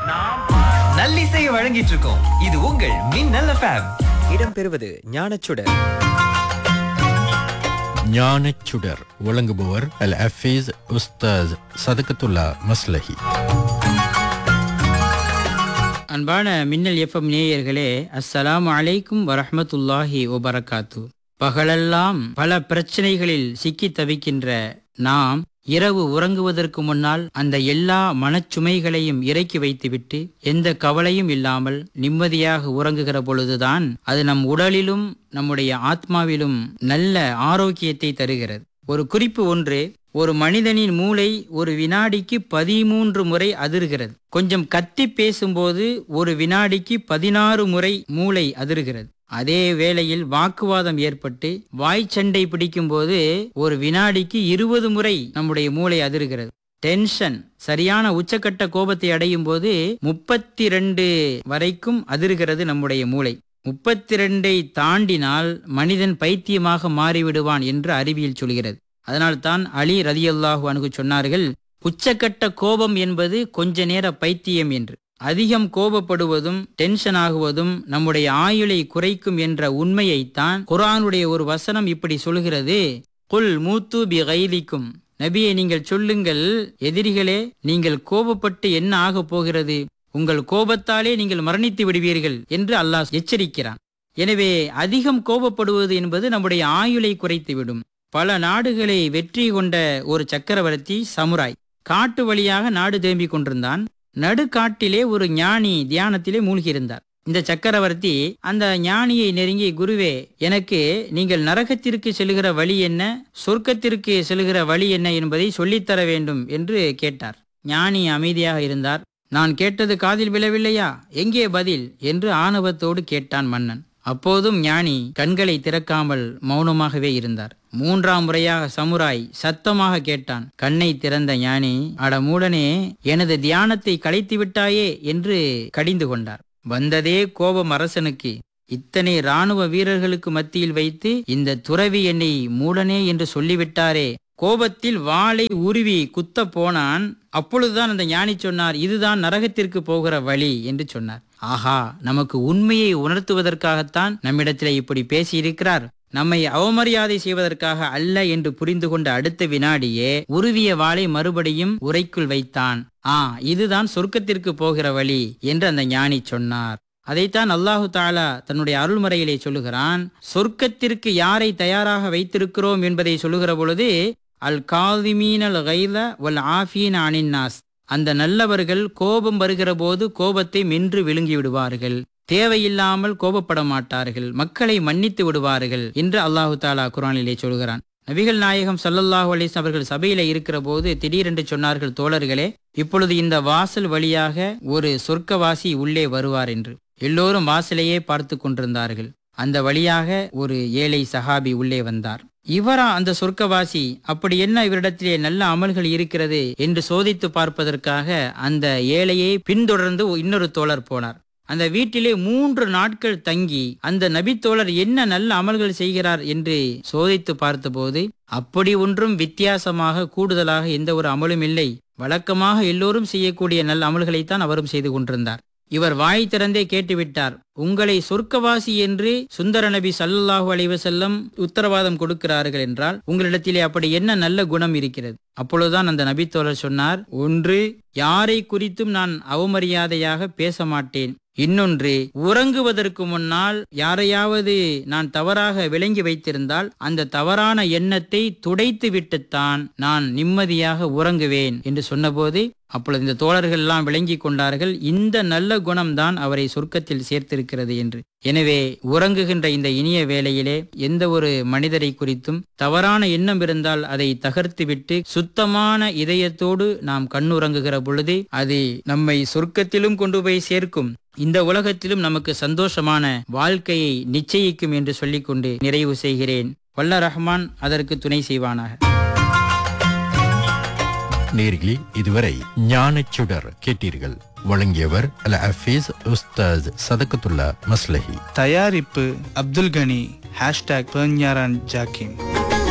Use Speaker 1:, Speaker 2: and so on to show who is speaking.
Speaker 1: நல்லிசையை வழங்கிட்டு இருக்கோம். இது உங்கள் மின்னல் எஃப்எம். இடம்பெறுவது ஞானச்சுடர்.
Speaker 2: ஞானச்சுடர் வழங்குபவர் அல் ஹஃபீஸ் உஸ்தாஸ் சதகத்துல்லா மஸ்லஹி.
Speaker 3: அன்பான மின்னல் எஃப்எம் நேயர்களே, அஸ்ஸலாமு அலைக்கும் வரஹ்மத்துல்லாஹி வபரகாத்து. பகலெல்லாம் பல பிரச்சனைகளில் சிக்கி தவிக்கின்ற நாம் இரவு உறங்குவதற்கு முன்னால் அந்த எல்லா மனச்சுமைகளையும் இறக்கி வைத்துவிட்டு எந்த கவலையும் இல்லாமல் நிம்மதியாக உறங்குகிற பொழுதுதான் அது நம் உடலிலும் நம்முடைய ஆத்மாவிலும் நல்ல ஆரோக்கியத்தை தருகிறது. ஒரு குறிப்பு ஒன்று, ஒரு மனிதனின் மூளை ஒரு வினாடிக்கு 13 முறை அதிர்கிறது. கொஞ்சம் கத்தி பேசும்போது ஒரு வினாடிக்கு 16 முறை மூளை அதிர்கிறது. அதே வேளையில் வாக்குவாதம் ஏற்பட்டு வாய்ச்சண்டை பிடிக்கும் போது ஒரு வினாடிக்கு 20 முறை நம்முடைய மூளை அதிர்கிறது. டென்ஷன், சரியான உச்சக்கட்ட கோபத்தை அடையும் போது 32 வரைக்கும் அதிர்கிறது நம்முடைய மூளை. 32ஐ தாண்டினால் மனிதன் பைத்தியமாக மாறிவிடுவான் என்று அறிவியல் சொல்கிறது. அதனால்தான் அலி ரலியல்லாஹு அன்ஹு சொன்னார்கள், உச்சக்கட்ட கோபம் என்பது கொஞ்ச நேர பைத்தியம் என்று. அதிகம் கோபப்படுவதும் டென்ஷன் ஆகுவதும் நம்முடைய ஆயுளை குறைக்கும் என்ற உண்மையைத்தான் குர்ஆனுடைய ஒரு வசனம் இப்படி சொல்கிறது. குல் மூத்து பி கைலிக்கும், நபியை நீங்கள் சொல்லுங்கள், எதிரிகளே நீங்கள் கோபப்பட்டு என்ன ஆக போகிறது, உங்கள் கோபத்தாலே நீங்கள் மரணித்து விடுவீர்கள் என்று அல்லாஹ் எச்சரிக்கிறான். எனவே அதிகம் கோபப்படுவது என்பது நம்முடைய ஆயுளை குறைத்துவிடும். பல நாடுகளை வெற்றி கொண்ட ஒரு சக்கரவர்த்தி சமுராய் காட்டு வழியாக நாடு திரும்பிக் கொண்டிருந்தான். நடுக்காட்டிலே ஒரு ஞானி தியானத்திலே மூழ்கியிருந்தார். இந்த சக்கரவர்த்தி அந்த ஞானியை நெருங்கி, குருவே, எனக்கு நீங்கள் நரகத்திற்கு செல்கிற வழி என்ன, சொர்க்கத்திற்கு செல்கிற வழி என்ன என்பதை சொல்லித்தர வேண்டும் என்று கேட்டார். ஞானி அமைதியாக இருந்தார். நான் கேட்டது காதில் விழவில்லையா, எங்கே பதில் என்று ஆணவத்தோடு கேட்டான் மன்னன். அப்போதும் ஞானி கண்களை திறக்காமல் மௌனமாகவே இருந்தார். 3ஆம் முறையாக சமுராய் சத்தமாக கேட்டான். கண்ணை திறந்த ஞானி, அட மூடனே, எனது தியானத்தை கலைத்து விட்டாயே என்று கடிந்து கொண்டார். வந்ததே கோபம் அரசனுக்கு. இத்தனை இராணுவ வீரர்களுக்கு மத்தியில் வைத்து இந்த துறவி என்னை மூடனே என்று சொல்லிவிட்டாரே. கோபத்தில் வாளை உருவி குத்த போனான். அப்பொழுதுதான் அந்த ஞானி சொன்னார், இதுதான் நரகத்திற்கு போகிற வழி என்று சொன்னார். ஆஹா, நமக்கு உண்மையை உணர்த்துவதற்காகத்தான் நம்மிடத்தில் இப்படி பேசி இருக்கிறார், நம்மை அவமரியாதை செய்வதற்காக அல்ல என்று புரிந்து கொண்ட அடுத்த வினாடியே உருவிய வாளை மறுபடியும் உரைக்குள் வைத்தான். இதுதான் சொர்க்கத்திற்கு போகிற வழி என்று அந்த ஞானி சொன்னார். அதைத்தான் அல்லாஹு தாலா தன்னுடைய அருள்மறையிலே சொல்லுகிறான். சொர்க்கத்திற்கு யாரை தயாராக வைத்திருக்கிறோம் என்பதை சொல்லுகிற பொழுது, அல் காதிமீனல் கைல வல் ஆஃபீன அனின் நாஸ், அந்த நல்லவர்கள் கோபம் வருகிற போது கோபத்தை மென்று விழுங்கி விடுவார்கள், தேவையில்லாமல் கோபப்பட மாட்டார்கள், மக்களை மன்னித்து விடுவார்கள் என்று அல்லாஹு தாலா குர்ஆனிலே சொல்கிறான். நபிகள் நாயகம் ஸல்லல்லாஹு அலைஹி வஸல்லம் அவர்கள் சபையில இருக்கிற போது திடீரென்று சொன்னார்கள், தோழர்களே, இப்பொழுது இந்த வாசல் வழியாக ஒரு சொர்க்கவாசி உள்ளே வருவார் என்று. எல்லோரும் வாசலையே பார்த்து கொண்டிருந்தார்கள். அந்த வழியாக ஒரு ஏழை சஹாபி உள்ளே வந்தார். இவரா அந்த சொர்க்கவாசி? அப்படி என்ன இவரிடத்திலே நல்ல அமல்கள் இருக்கிறது என்று சோதித்து பார்ப்பதற்காக அந்த ஏழையை பின்தொடர்ந்து இன்னொரு தோழர் போனார். அந்த வீட்டிலே 3 நாட்கள் தங்கி அந்த நபித்தோழர் என்ன நல்ல அமல்கள் செய்கிறார் என்று சோதித்து பார்த்தபோது அப்படி ஒன்றும் வித்தியாசமாக கூடுதலாக எந்த ஒரு அமலும் இல்லை. வழக்கமாக எல்லோரும் செய்யக்கூடிய நல்ல அமல்களைத்தான் அவரும் செய்து கொண்டிருந்தார். இவர் வாய் திறந்தே கேட்டுவிட்டார், உங்களை சொர்க்கவாசி என்று சுந்தர நபி ஸல்லல்லாஹு அலைஹி வஸல்லம் உத்தரவாதம் கொடுக்கிறார்கள் என்றால் உங்களிடத்திலே அப்படி என்ன நல்ல குணம் இருக்கிறது? அப்பொழுதுதான் அந்த நபித்தோழர் சொன்னார், ஒன்று, யாரை குறித்தும் நான் அவமரியாதையாக பேச மாட்டேன். இன்னொன்று, உறங்குவதற்கு முன்னால் யாரையாவது நான் தவறாக விளங்கி வைத்திருந்தால் அந்த தவறான எண்ணத்தை துடைத்து விட்டுத்தான் நான் நிம்மதியாக உறங்குவேன் என்று சொன்னபோது அப்பொழுது இந்த தோழர்கள் எல்லாம் விளங்கி கொண்டார்கள், இந்த நல்ல குணம்தான் அவரை சொர்க்கத்தில் சேர்த்திருக்கிறது என்று. எனவே உறங்குகின்ற இந்த இனிய வேளையிலே எந்த ஒரு மனிதரை குறித்தும் தவறான எண்ணம் இருந்தால் அதை தகர்த்துவிட்டு சுத்தமான இதயத்தோடு நாம் கண்ணுறங்குகிற பொழுது அது நம்மை சொர்க்கத்திலும் கொண்டு போய் சேர்க்கும், இந்த உலகத்திலும் நமக்கு சந்தோஷமான வாழ்க்கையை நிச்சயிக்கும் என்று சொல்லிக்கொண்டு நிறைவு செய்கிறேன். வல்ல ரஹ்மான் அதற்கு துணை செய்வானாக.
Speaker 2: நேர்களே, இதுவரை ஞானச்சுடர் கேட்டீர்கள். வழங்கியவர் அல் ஹஃபீஸ் உஸ்தாஸ் சதகத்துல்லா மஸ்லஹி.
Speaker 4: தயாரிப்பு அப்துல் கனி. #பெர்ஞாரான் ஜாக்கிம்.